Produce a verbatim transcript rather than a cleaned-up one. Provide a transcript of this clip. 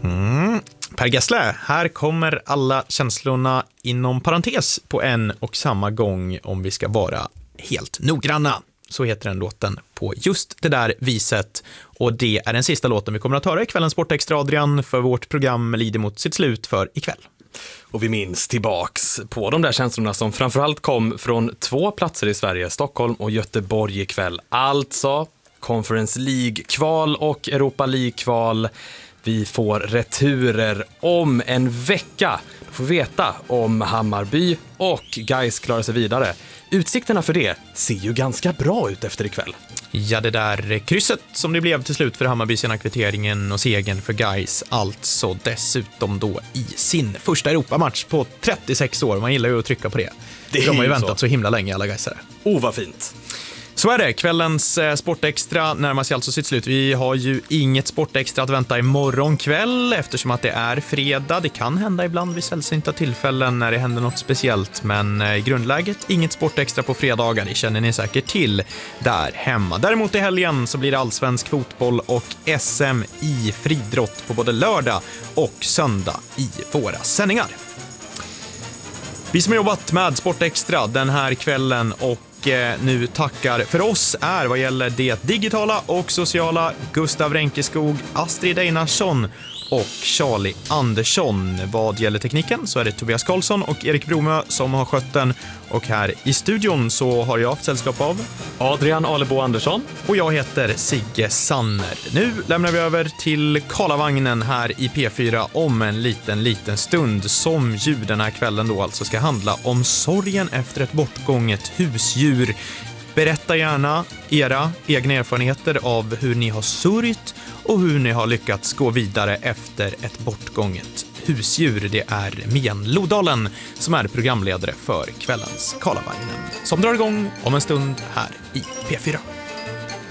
Mm. Per Gessle, här kommer alla känslorna inom parentes på en och samma gång om vi ska vara helt noggranna. Så heter den låten på just det där viset. Och det är den sista låten vi kommer att höra i kvällens Sportextra, Adrian, för vårt program lider mot sitt slut för ikväll. Och vi minns tillbaks på de där känslorna som framförallt kom från två platser i Sverige, Stockholm och Göteborg ikväll. Alltså Conference League-kval och Europa League-kval. Vi får returer om en vecka. Du får veta om Hammarby och Gais klarar sig vidare. Utsikterna för det ser ju ganska bra ut efter ikväll. Ja, det där krysset som det blev till slut för Hammarby sena kvitteringen och segern för Gais, alltså dessutom då i sin första Europamatch på trettiosex år. Man gillar ju att trycka på det. det De har ju väntat så. så himla länge, alla Gaisare. Oh, vad fint. Så är det, kvällens eh, Sportextra närmar sig alltså sitt slut. Vi har ju inget Sportextra att vänta imorgon kväll eftersom att det är fredag. Det kan hända ibland vid sällsynta tillfällen när det händer något speciellt, men i eh, grundläget inget Sportextra på fredagar, det känner ni säkert till där hemma. Däremot i helgen så blir det allsvensk fotboll och S M i friidrott på både lördag och söndag i våra sändningar. Vi som har jobbat med Sportextra den här kvällen och nu tackar för oss är vad gäller det digitala och sociala Gustav Renkeskog, Astrid Einarsson och Charlie Andersson. Vad gäller tekniken så är det Tobias Karlsson och Erik Bromö som har skött den. Och här i studion så har jag haft sällskap av Adrian Alebo Andersson. Och jag heter Sigge Sanner. Nu lämnar vi över till Karlavagnen här i P fyra om en liten, liten stund, som ju den här kvällen då alltså ska handla om sorgen efter ett bortgånget husdjur. Berätta gärna era egna erfarenheter av hur ni har sörjt och hur ni har lyckats gå vidare efter ett bortgånget husdjur. Det är Mian Lodalen som är programledare för kvällens Karlavagnen som drar igång om en stund här i P fyra.